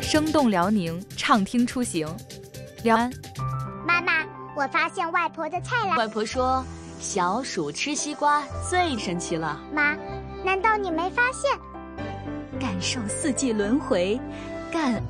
生动辽宁，畅听出行。辽安。 妈妈，我发现外婆的菜篮。 外婆说，小鼠吃西瓜最神奇了。 妈，难道你没发现？ 感受四季轮回，感